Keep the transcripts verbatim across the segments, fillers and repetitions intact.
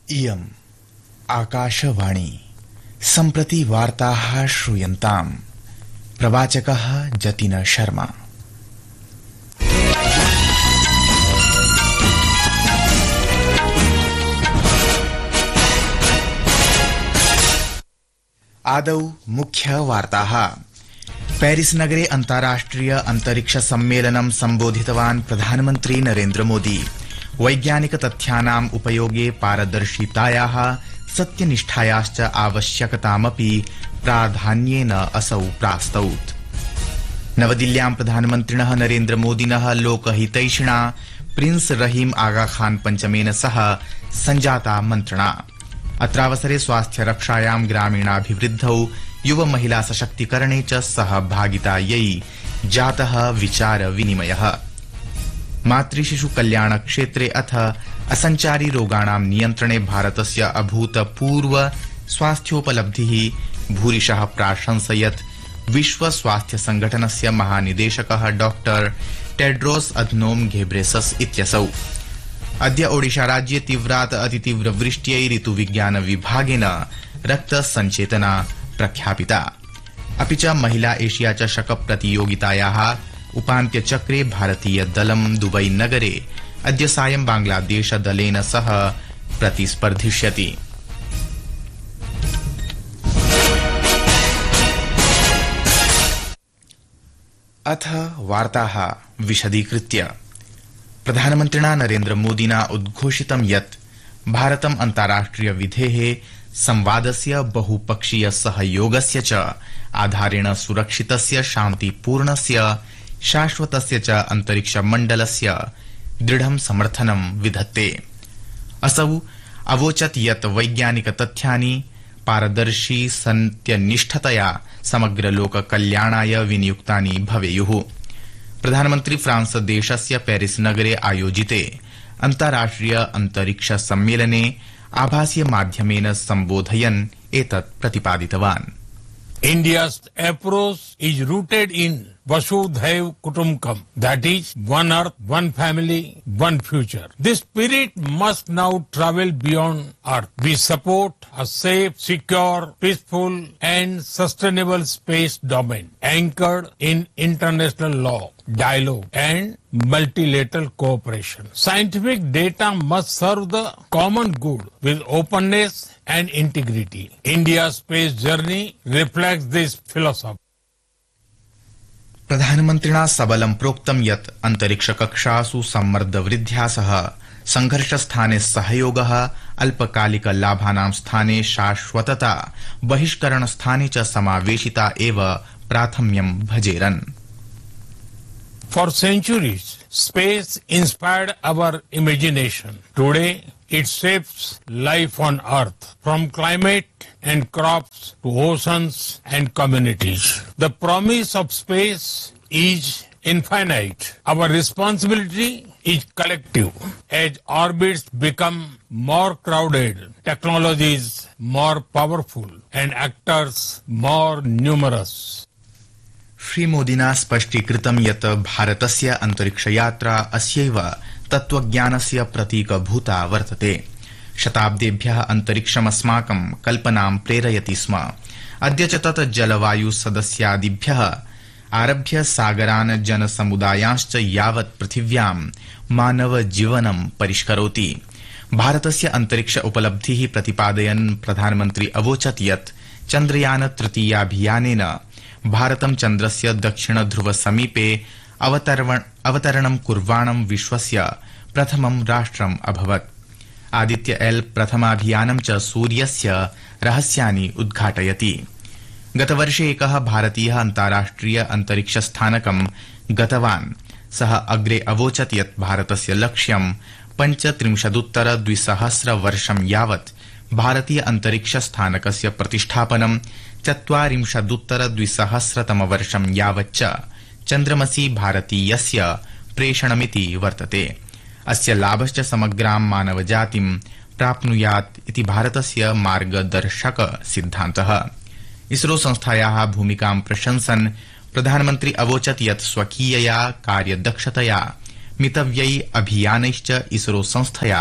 इयम् आकाशवाणी सम्प्रति वार्ताः श्रूयन्ताम्। प्रवाचकः जतिन शर्मा। आदौ मुख्य वार्ताः। पेरिस नगरे अन्ताराष्ट्रिय अंतरिक्ष सम्मेलनं सम्बोधितवान् प्रधानमन्त्री नरेन्द्र मोदी। वैज्ञानिक तथ्यानाम् उपयोगे पारदर्शितायाः सत्यनिष्ठायाश्च आवश्यकतामपि प्राधान्येन असौ प्रास्तौत्। नवदिल्ल्यां प्रधानमन्त्रिणः नरेन्द्र मोदिनः लोकहितैषिणा प्रिंस रहीम आगा खान पञ्चमेन सह सञ्जाता मन्त्रणा। अत्रावसरे स्वास्थ्य रक्षायां ग्रामीणाभिवृद्धौ युव महिला सशक्तीकरणे च सहभागितायै जातः विचार विनिमयः। मातृशिशु कल्याण क्षेत्रे अथ असञ्चारी रोगाणां नियन्त्रणे भारतस्य अभूतपूर्व स्वास्थ्योपलब्धिः भूरिशः प्राशंसयत् विश्व स्वास्थ्य संघटनस्य महानिदेशकः डॉक्टर टेड्रोस अधनोम घेब्रेसस इत्यसौ। अद्य ओडिशा राज्ये तीव्रात् अतितीव्र वृष्ट्यै ऋतुविज्ञान विभागेन रक्त संचेतना प्रख्यापिता। अपि च महिला एशिया चषक प्रतियोगितायाः उपान्त्य चक्रे भारतीय दलं दुबई नगरे अद्य सायं बांग्लादेश दलेन सह प्रतिस्पर्धिष्यति। अथ वार्ताः विशदीकृत्य। प्रधानमन्त्रिणा नरेन्द्र मोदिना उद्घोषितं यत् भारतम् अन्ताराष्ट्रिय विधेः संवादस्य बहुपक्षीय सहयोगस्य च आधारेण सुरक्षितस्य शान्तिपूर्णस्य शाश्वतस्य च अंतरिक्ष मण्डलस्य दृढं समर्थनं विधत्ते। असौ अवोचत् यत् वैज्ञानिक तथ्यानि पारदर्शी सत्यनिष्ठतया समग्र लोक कल्याणाय विनियुक्तानि भवेयुः। प्रधानमन्त्री फ्रांस देशस्य पेरिस नगरे आयोजिते अन्ताराष्ट्रिय अंतरिक्ष सम्मेलने आभासीय माध्यमेन सम्बोधयन् एतत् प्रतिपादितवान्। India's approach is rooted in Vasudhaiv Kutumbakam, that is, one earth, one family, one future. This spirit must now travel beyond earth. We support a safe, secure, peaceful and sustainable space domain anchored in international law, dialogue and multilateral cooperation. Scientific data must serve the common good with openness and integrity. India's space journey reflects this philosophy. प्रधानमन्त्रिणा सबलं प्रोक्तं यत् अंतरिक्ष कक्षासु सम्मर्द वृद्ध्या सह संघर्षस्थाने सहयोगः, अल्पकालिक लाभानां स्थाने शाश्वतता, बहिष्करण स्थाने च समावेशिता एव प्राथम्यं भजेरन्। For centuries, space inspired our imagination. Today, it shapes life on Earth, from climate and crops to oceans and communities. The promise of space is infinite. Our responsibility is collective. As orbits become more crowded, technologies more powerful, and actors more numerous. श्रीमोदिना स्पष्टीकृतं यत् भारतस्य अंतरिक्षयात्रा अस्यैव तत्त्वज्ञानस्य प्रतीकभूता वर्तते। शताब्देभ्यः अंतरिक्षमस्माकं कल्पनां प्रेरयति स्म। अद्य च तत् जलवायु सदस्यादिभ्यः आरभ्य सागरान् जनसमुदायांश्च यावत् पृथिव्यां मानव जीवनं परिष्करोति। भारतस्य अंतरिक्ष उपलब्धिः प्रतिपादयन् प्रधानमन्त्री अवोचत् यत् चन्द्रयान तृतीयाभियानेन भारतं चन्द्रस्य दक्षिण ध्रुव समीपे अवतरणं कुर्वाणं विश्वस्य प्रथमं राष्ट्रम् अभवत्। आदित्य एल प्रथमाभियानं च सूर्यस्य रहस्यानि उद्घाटयति। गतवर्षे एकः भारतीयः अन्ताराष्ट्रिय अंतरिक्ष स्थानकं गतवान्। सः अग्रे अवोचत् यत् भारतस्य लक्ष्यं पञ्चत्रिंशदुत्तर द्विसहस्र वर्षं यावत् भारतीय अंतरिक्ष स्थानकस्य प्रतिष्ठापनं, चत्वारिंशदुत्तर द्विसहस्रतम वर्षं यावच्च चन्द्रमसि भारतीयस्य प्रेषणमिति वर्तते। अस्य लाभश्च समग्रां मानवजातिं प्राप्नुयात् इति भारतस्य मार्गदर्शक सिद्धान्तः। इसरो संस्थायाः भूमिकां प्रशंसन् प्रधानमन्त्री अवोचत् यत् स्वकीयया कार्यदक्षतया मितव्यै अभियानैश्च इसरो संस्थया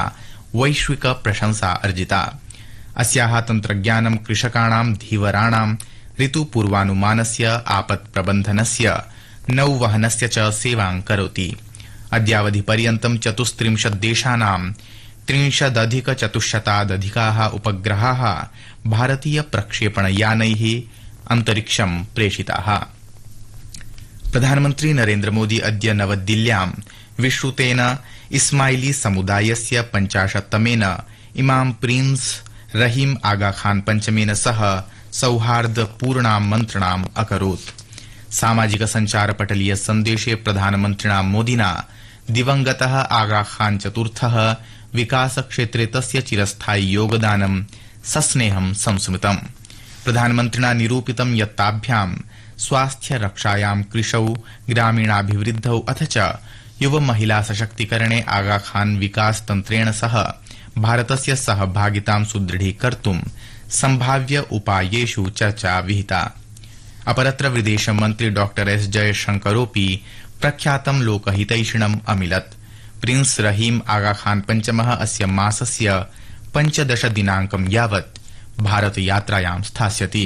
वैश्विक प्रशंसा अर्जिता। अस्याः तन्त्रज्ञानं कृषकाणां धीवराणां ऋतुपूर्वानुमानस्य आपत्प्रबन्धनस्य नौवहनस्य च सेवां करोति। अद्यावधि पर्यन्तं चतुस्त्रिंशत् देशानां त्रिंशदधिक चतुश्शतादधिकाः उपग्रहाः भारतीय प्रक्षेपणयानैः अन्तरिक्षं प्रेषिताः। प्रधानमन्त्री नरेन्द्र मोदी अद्य नवदिल्ल्यां विश्रुतेन इस्माइली समुदायस्य पञ्चाशत्तमेन इमाम प्रिंस रहीम आगा खान पञ्चमेन सह सौहार्दपूर्णां मन्त्रणाम् अकरोत्। सामाजिक संचार पटलीय सन्देशे प्रधानमन्त्रिणा मोदिना दिवंगतः आगा खान चतुर्थः विकासक्षेत्रे तस्य चिरस्थायि योगदानं सस्नेहं संस्मृतम्। प्रधानमन्त्रिणा निरूपितं यत् ताभ्यां स्वास्थ्य रक्षायां कृषौ ग्रामीणाभिवृद्धौ अथ च युव महिला सशक्तीकरणे आगा खान विकास तन्त्रेण सह भारतस्य सहभागितां सुदृढीकर्तुं सम्भाव्य उपायेषु चर्चा विहिता। अपरत्र विदेशमन्त्री डॉ एस जयशंकरोऽपि प्रख्यातं लोकहितैषिणम् अमिलत्। प्रिंस रहीम आगा खान पञ्चमः अस्य मासस्य पञ्चदश दिनाङ्कं यावत् भारतयात्रायां स्थास्यति।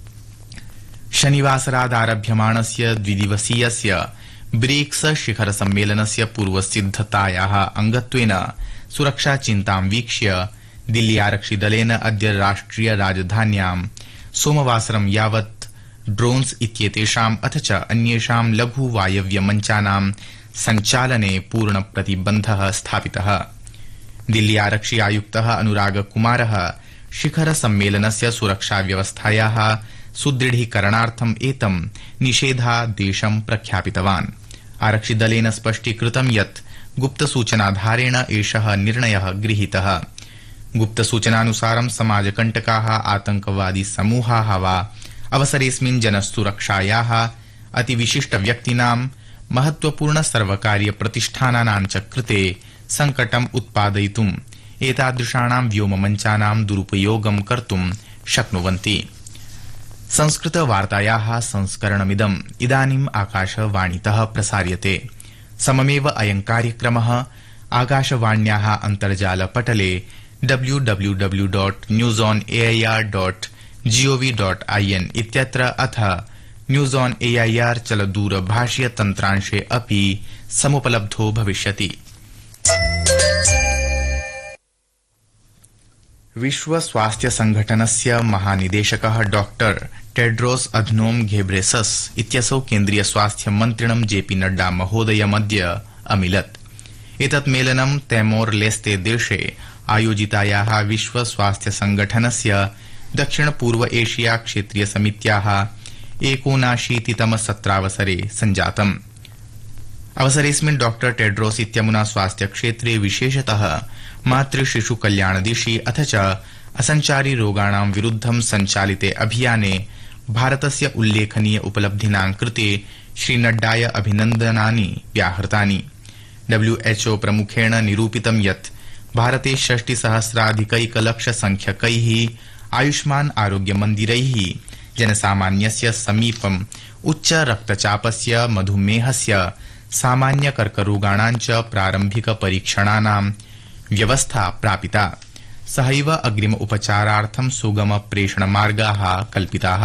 शनिवासरादारभ्यमाणस्य द्विदिवसीयस्य ब्रिक्स शिखर सम्मेलनस्य पूर्वसिद्धतायाः अंगत्वेन सुरक्षाचिन्तां वीक्ष्य दिल्ली आरक्षिदलेन अद्य राष्ट्रिय राजधान्यां सोमवासरं यावत् ड्रोन्स इत्येतेषाम् अथ च अन्येषां लघु वायव्य मञ्चानां सञ्चालने पूर्ण प्रतिबन्धः स्थापितः। दिल्ली आरक्षि आयुक्तः अनुराग कुमारः शिखर सम्मेलनस्य सुरक्षा व्यवस्थायाः सुदृढीकरणार्थम् एतं निषेधादेशं प्रख्यापितवान्। आरक्षिदलेन स्पष्टीकृतं यत् गुप्तसूचनाधारेण एषः निर्णयः गृहीतः। गुप्तसूचनानुसारं समाजकण्टकाः आतंकवादी समूहाः वा अवसरेऽस्मिन् जनसुरक्षायाः अतिविशिष्टव्यक्तीनां महत्वपूर्ण सर्वकारीय प्रतिष्ठानानां च कृते संकटम् उत्पादयितुम् एतादृशाणां व्योममञ्चानां दुरुपयोगं कर्तुं शक्नुवन्ति। संस्कृतवार्तायाः संस्करणमिदम् इदानीम् आकाशवाणीतः प्रसार्यते। सममेव अयं कार्यक्रमः आकाशवाण्याः अन्तर्जालपटले W W W dot news on AIR dot gov dot IN इत्यत्र अथ न्यूज ऑन एआईआर चलदूरभाषीय तन्त्रांशे अपि समुपलब्धो भविष्यति। विश्व स्वास्थ्य संघटनस्य महानिदेशकः डॉक्टर टेड्रोस अधनोम घेब्रेसस इत्यसौ केन्द्रीय स्वास्थ्य मन्त्रिणं जेपी नड्डा महोदयमद्य अमिलत्। एतत् मेलनं तैमोर लेस्ते देशे आयोजितायाः विश्व स्वास्थ्य संघटनस्य दक्षिण पूर्व एशिया क्षेत्रीय समित्याः एकोनाशीतितम सत्रावसरे सञ्जातम्। अवसरेऽस्मिन् डॉक्टर टेड्रोस इत्यमुना स्वास्थ्य क्षेत्रे विशेषतः मातृ शिशु कल्याणदिशि अथ च असञ्चारी रोगाणां विरुद्धं सञ्चालिते अभियाने भारतस्य उल्लेखनीय उपलब्धीनां कृते श्रीनड्डाय अभिनन्दनानि व्याहृतानि। डब्ल्यूएचओ प्रमुखेण निरूपितं यत् भारते षष्टिसहस्राधिकैकलक्ष संख्यकैः आयुष्मान आरोग्य मन्दिरैः जनसामान्यस्य समीपम् उच्च रक्तचापस्य मधुमेहस्य सामान्य कर्करोगाणां च प्रारम्भिक परीक्षणानां व्यवस्था प्रापिता। सहैव अग्रिम उपचारार्थं सुगम प्रेषणमार्गाः कल्पिताः।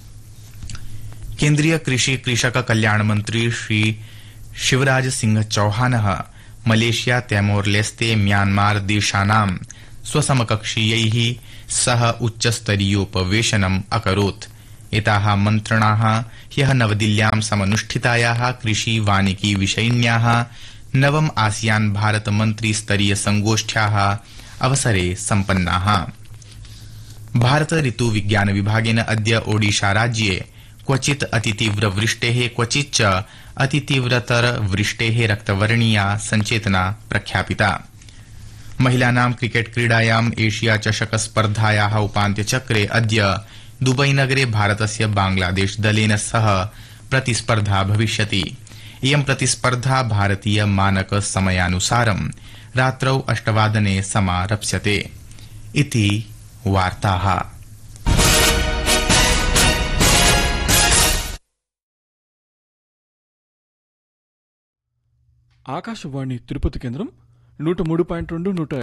केन्द्रीय कृषि कृषक कल्याण मंत्री श्री शिवराज सिंह चौहानः मलेशिया तैमोर लेस्ते म्यांमार देशानां स्वसमकक्षीयैः सह उच्चस्तरीयोपवेशनम् अकरोत्। एताः मन्त्रणाः ह्यः नवदिल्ल्यां समनुष्ठितायाः कृषि वानिकी विषयिण्याः नवम आसियान भारत मंत्री स्तरीय संगोष्ठ्याः अवसरे सम्पन्नाः। भारत ऋतु विज्ञान विभागेन अद्य ओडिशा राज्ये क्वचित् अतितीव्र वृष्टेः क्वचिच्च अतितीव्रतर वृष्टेः रक्तवर्णीया सञ्चेतना प्रख्यापिता। महिलानां क्रिकेट क्रीडायाम् एशिया चषक स्पर्धायाः उपान्त्यचक्रे अद्य दुबई नगरे भारतस्य बांग्लादेश दलेन सह प्रतिस्पर्धा भविष्यति। इयं प्रतिस्पर्धा भारतीय मानक समयानुसारं रात्रौ अष्टवादने समारप्स्यते। इति वार्ताः। ఆకాశవాణి తిరుపతి కేంద్రం నూట మూడు పాయింట్ రెండు నూట